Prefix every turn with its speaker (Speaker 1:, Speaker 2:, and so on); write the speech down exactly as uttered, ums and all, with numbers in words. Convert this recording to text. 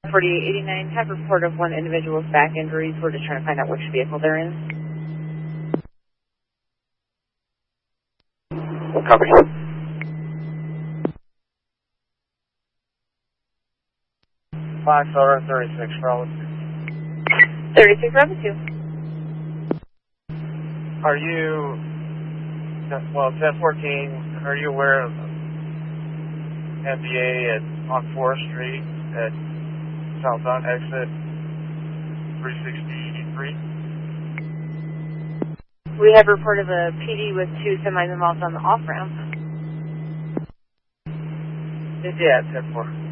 Speaker 1: forty-eight eighty-nine, have report of one individual's back injuries. We're just trying to find out which vehicle they're in.
Speaker 2: Copy. Five Silver thirty-six Bravo two.
Speaker 1: thirty-six Bravo two.
Speaker 2: Are you, well, ten fourteen, are you aware of M B A at, on fourth Street at southbound exit three sixty-three?
Speaker 1: We have report of a P D with two semis involved on the off-ramp.
Speaker 2: Yeah, ten four.